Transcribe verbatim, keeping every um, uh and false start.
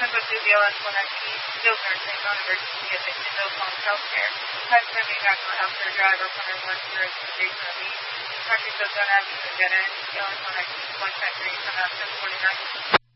Dealan con aquí, skilled nursing on emergency at the Kindle Home Healthcare. Customer national healthcare driver con el work for Jason Lee. Country Southern Avenue, Dead End, Dealan con aquí, one ten three, from Aspen forty-nine.